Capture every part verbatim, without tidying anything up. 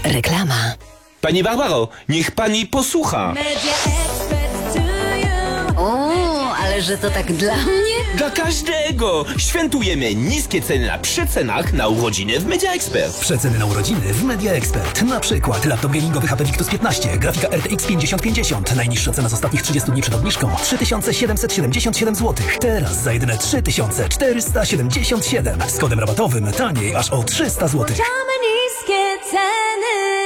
Reklama. Pani Barbaro, niech pani posłucha. O, ale że to tak dla mnie? Dla każdego! Świętujemy niskie ceny na przecenach na urodziny w Media Expert. Przeceny na urodziny w Media Expert. Na przykład laptop gamingowy H P Victus piętnaście, grafika R T X pięćdziesiąt pięćdziesiąt. Najniższa cena z ostatnich trzydziestu dni przed obniżką trzy tysiące siedemset siedemdziesiąt siedem złotych. Teraz za jedyne trzy tysiące czterysta siedemdziesiąt siedem. Z kodem rabatowym taniej aż o trzysta złotych. niskie ceny.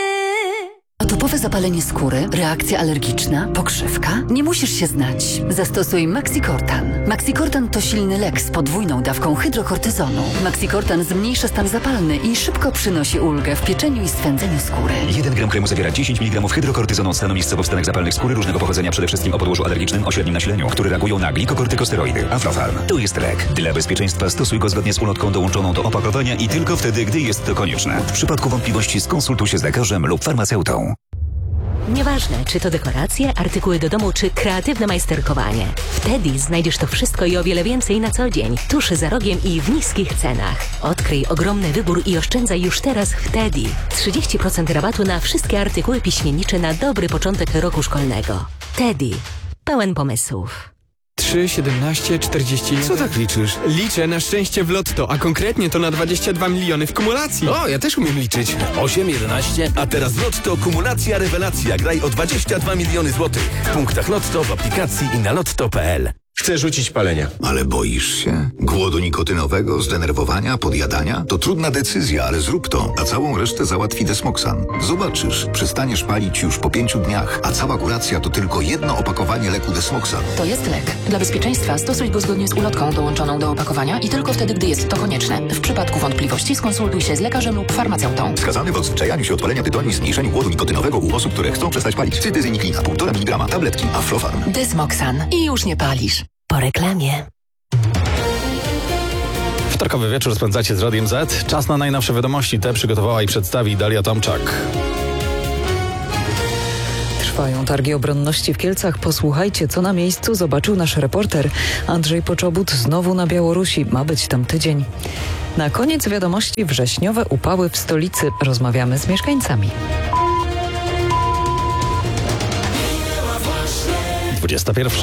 Atopowe zapalenie skóry, reakcja alergiczna, pokrzywka? Nie musisz się znać. Zastosuj Maxicortan. Maxicortan to silny lek z podwójną dawką hydrokortyzonu. Maxicortan zmniejsza stan zapalny i szybko przynosi ulgę w pieczeniu i swędzeniu skóry. jeden gram kremu zawiera dziesięć miligramów hydrokortyzonu, stanu miejscowo w stanach zapalnych skóry różnego pochodzenia, przede wszystkim o podłożu alergicznym o średnim nasileniu, które reagują na glikokortykosteroidy. Aflofarm. To jest lek. Dla bezpieczeństwa stosuj go zgodnie z ulotką dołączoną do opakowania i tylko wtedy, gdy jest to konieczne. W przypadku wątpliwości skonsultuj się z lekarzem lub farmaceutą. Nieważne, czy to dekoracje, artykuły do domu, czy kreatywne majsterkowanie. W Teddy znajdziesz to wszystko i o wiele więcej na co dzień, tuż za rogiem i w niskich cenach. Odkryj ogromny wybór i oszczędzaj już teraz w Teddy. trzydzieści procent rabatu na wszystkie artykuły piśmiennicze na dobry początek roku szkolnego. Teddy. Pełen pomysłów. trzy, siedemnaście, czterdzieści jeden. Co tak liczysz? Liczę na szczęście w lotto, a konkretnie to na dwadzieścia dwa miliony w kumulacji. O, ja też umiem liczyć. osiem, jedenaście. A teraz Lotto kumulacja rewelacja. Graj o dwadzieścia dwa miliony złotych. W punktach Lotto, w aplikacji i na lotto kropka p l. Chcę rzucić palenia. Ale boisz się? Głodu nikotynowego, zdenerwowania, podjadania? To trudna decyzja, ale zrób to, a całą resztę załatwi Desmoxan. Zobaczysz, przestaniesz palić już po pięciu dniach, a cała kuracja to tylko jedno opakowanie leku Desmoxan. To jest lek. Dla bezpieczeństwa stosuj go zgodnie z ulotką dołączoną do opakowania i tylko wtedy, gdy jest to konieczne. W przypadku wątpliwości skonsultuj się z lekarzem lub farmaceutą. Wskazany w odzwyczajaniu się od palenia tytoniu i zmniejszeniu głodu nikotynowego u osób, które chcą przestać palić. Cytyzyniklina, półtora miligrama, tabletki Aflofarm. Desmoxan. I już nie palisz. Po reklamie. Wtorkowy wieczór spędzacie z Radiem Z. Czas na najnowsze wiadomości. Te przygotowała i przedstawi Dalia Tomczak. Trwają targi obronności w Kielcach. Posłuchajcie, co na miejscu zobaczył nasz reporter. Andrzej Poczobut znowu na Białorusi. Ma być tam tydzień. Na koniec wiadomości wrześniowe upały w stolicy. Rozmawiamy z mieszkańcami. dwudziesta pierwsza.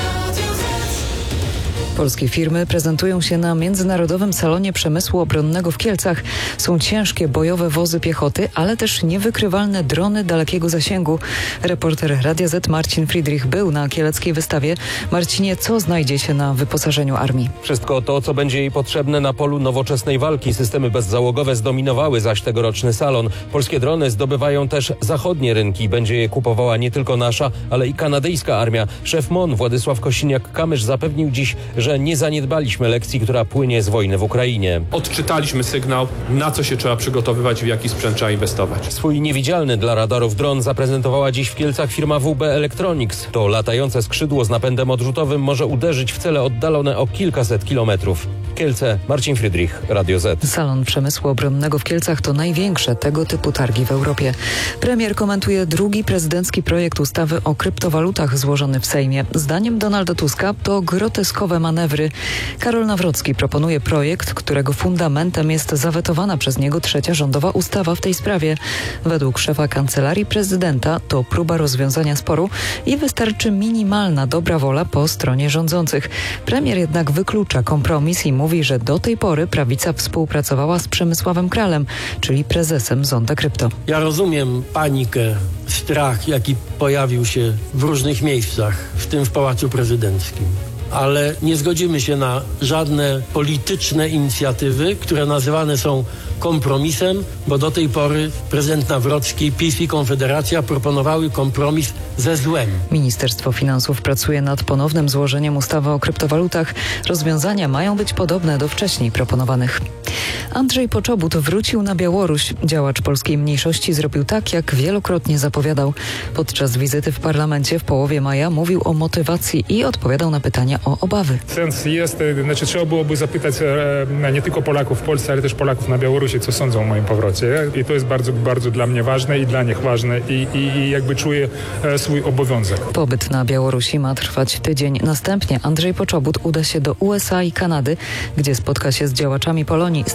Polskie firmy prezentują się na Międzynarodowym Salonie Przemysłu Obronnego w Kielcach. Są ciężkie bojowe wozy piechoty, ale też niewykrywalne drony dalekiego zasięgu. Reporter Radia Z Marcin Friedrich był na kieleckiej wystawie. Marcinie, co znajdzie się na wyposażeniu armii? Wszystko to, co będzie jej potrzebne na polu nowoczesnej walki. Systemy bezzałogowe zdominowały zaś tegoroczny salon. Polskie drony zdobywają też zachodnie rynki. Będzie je kupowała nie tylko nasza, ale i kanadyjska armia. Szef M O N Władysław Kosiniak-Kamysz zapewnił dziś, że nie zaniedbaliśmy lekcji, która płynie z wojny w Ukrainie. Odczytaliśmy sygnał, na co się trzeba przygotowywać, w jaki sprzęt trzeba inwestować. Swój niewidzialny dla radarów dron zaprezentowała dziś w Kielcach firma W B Electronics. To latające skrzydło z napędem odrzutowym może uderzyć w cele oddalone o kilkaset kilometrów. Kielce, Marcin Friedrich, Radio Z. Salon Przemysłu Obronnego w Kielcach to największe tego typu targi w Europie. Premier komentuje drugi prezydencki projekt ustawy o kryptowalutach złożony w Sejmie. Zdaniem Donalda Tuska to groteskowe manewry. Karol Nawrocki proponuje projekt, którego fundamentem jest zawetowana przez niego trzecia rządowa ustawa w tej sprawie. Według szefa Kancelarii Prezydenta to próba rozwiązania sporu i wystarczy minimalna dobra wola po stronie rządzących. Premier jednak wyklucza kompromis i mówi, że do tej pory prawica współpracowała z Przemysławem Kralem, czyli prezesem Zonda Krypto. Ja rozumiem panikę, strach, jaki pojawił się w różnych miejscach, w tym w Pałacu Prezydenckim. Ale nie zgodzimy się na żadne polityczne inicjatywy, które nazywane są kompromisem, bo do tej pory prezydent Nawrocki, PiS i Konfederacja proponowały kompromis ze złem. Ministerstwo Finansów pracuje nad ponownym złożeniem ustawy o kryptowalutach. Rozwiązania mają być podobne do wcześniej proponowanych. Andrzej Poczobut wrócił na Białoruś. Działacz polskiej mniejszości zrobił tak, jak wielokrotnie zapowiadał. Podczas wizyty w parlamencie w połowie maja mówił o motywacji i odpowiadał na pytania o obawy. Sens jest, znaczy trzeba byłoby zapytać e, nie tylko Polaków w Polsce, ale też Polaków na Białorusi, co sądzą o moim powrocie. I to jest bardzo, bardzo dla mnie ważne i dla nich ważne i, i, i jakby czuję e, swój obowiązek. Pobyt na Białorusi ma trwać tydzień. Następnie Andrzej Poczobut uda się do U S A i Kanady, gdzie spotka się z działaczami Polonii.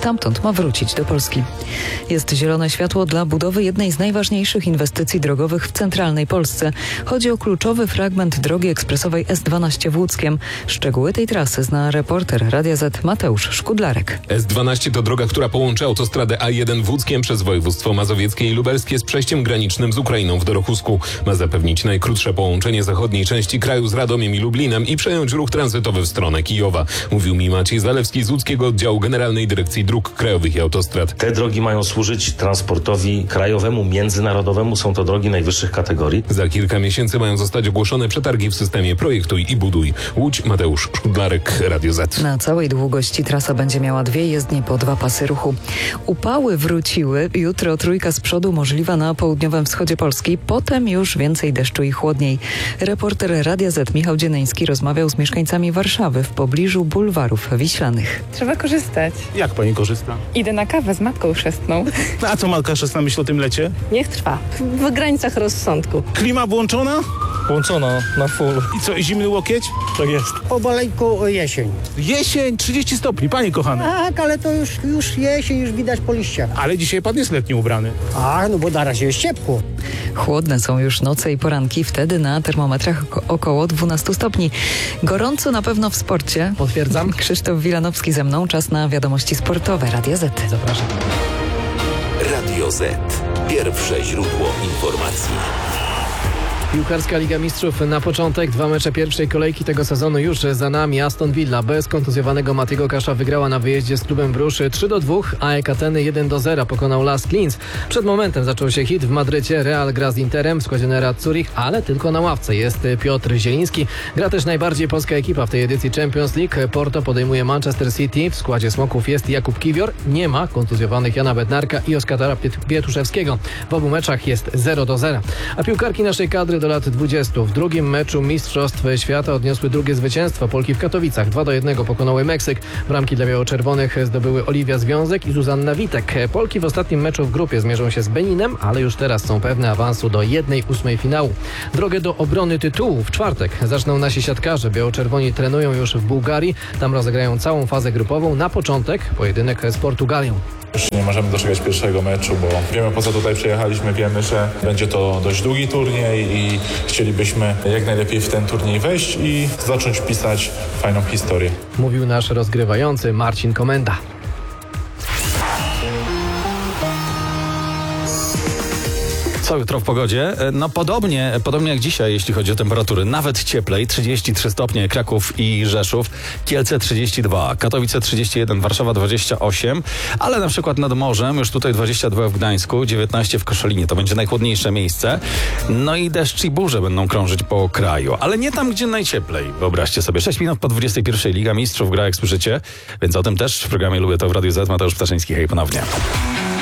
stamtąd ma wrócić do Polski. Jest zielone światło dla budowy jednej z najważniejszych inwestycji drogowych w centralnej Polsce. Chodzi o kluczowy fragment drogi ekspresowej S dwanaście w Łódzkiem. Szczegóły tej trasy zna reporter Radia Z Mateusz Szkudlarek. S dwanaście to droga, która połączy autostradę A jeden w Łódzkiem przez województwo mazowieckie i lubelskie z przejściem granicznym z Ukrainą w Dorochusku. Ma zapewnić najkrótsze połączenie zachodniej części kraju z Radomiem i Lublinem i przejąć ruch tranzytowy w stronę Kijowa. Mówił mi Maciej Zalewski z Łódzkiego Oddziału Generalnej Dyrekcji Dróg Krajowych i Autostrad. Te drogi mają służyć transportowi krajowemu, międzynarodowemu. Są to drogi najwyższych kategorii. Za kilka miesięcy mają zostać ogłoszone przetargi w systemie Projektuj i Buduj. Łódź, Mateusz Szkudlarek, Radio Z. Na całej długości trasa będzie miała dwie jezdnie po dwa pasy ruchu. Upały wróciły. Jutro trójka z przodu możliwa na południowym wschodzie Polski. Potem już więcej deszczu i chłodniej. Reporter Radia Z Michał Dzieneński rozmawiał z mieszkańcami Warszawy w pobliżu bulwarów wiślanych. Trzeba korzystać. Jak pani korzysta? Idę na kawę z matką chrzestną. A co matka chrzestna myśli o tym lecie? Niech trwa. W granicach rozsądku. Klima włączona? Włączona na full. I co, zimny łokieć? Tak jest. Pomaleńku jesień. Jesień, trzydzieści stopni, panie kochane. Tak, ale to już, już jesień, już widać po liściach. Ale dzisiaj pan jest letnio ubrany. A, no bo na razie jest ciepło. Chłodne są już noce i poranki, wtedy na termometrach około dwanaście stopni. Gorąco na pewno w sporcie. Potwierdzam. Krzysztof Wilanowski ze mną, czas na wiadomości sportowe. Radio Z. Zapraszam. Radio Z. Pierwsze źródło informacji. Piłkarska Liga Mistrzów na początek. Dwa mecze pierwszej kolejki tego sezonu już za nami. Aston Villa bez kontuzjowanego Matiego Kasza wygrała na wyjeździe z klubem Bruszy trzy do dwóch, a E K Ateny jeden do zera pokonał Lask Linz. Przed momentem zaczął się hit w Madrycie. Real gra z Interem w składzie Nera Zurich, ale tylko na ławce jest Piotr Zieliński. Gra też najbardziej polska ekipa w tej edycji Champions League. Porto podejmuje Manchester City. W składzie Smoków jest Jakub Kiwior. Nie ma kontuzjowanych Jana Bednarka i Oskara Pietuszewskiego. W obu meczach jest zero do zera. A piłkarki naszej kadry do lat dwudziestu. W drugim meczu Mistrzostw Świata odniosły drugie zwycięstwo. Polki w Katowicach dwa do jednego pokonały Meksyk. Bramki dla biało-czerwonych zdobyły Oliwia Związek i Zuzanna Witek. Polki w ostatnim meczu w grupie zmierzą się z Beninem, ale już teraz są pewne awansu do jednej ósmej finału. Drogę do obrony tytułu w czwartek zaczną nasi siatkarze. Biało-czerwoni trenują już w Bułgarii. Tam rozegrają całą fazę grupową. Na początek pojedynek z Portugalią. Już nie możemy doczekać pierwszego meczu, bo wiemy, po co tutaj przyjechaliśmy, wiemy, że będzie to dość długi turniej i chcielibyśmy jak najlepiej w ten turniej wejść i zacząć pisać fajną historię. Mówił nasz rozgrywający Marcin Komenda. Co jutro w pogodzie? No podobnie, podobnie jak dzisiaj, jeśli chodzi o temperatury. Nawet cieplej, trzydzieści trzy stopnie Kraków i Rzeszów, Kielce trzydzieści dwa, Katowice trzydzieści jeden, Warszawa dwadzieścia osiem, ale na przykład nad morzem już tutaj dwadzieścia dwa w Gdańsku, dziewiętnaście w Koszalinie. To będzie najchłodniejsze miejsce. No i deszcz i burze będą krążyć po kraju, ale nie tam, gdzie najcieplej. Wyobraźcie sobie, sześć minut po dwudziestej pierwszej Liga Mistrzów gra, jak słyszycie, więc o tym też w programie Lubię to w Radiu Z. Mateusz Ptaszyński, hej ponownie.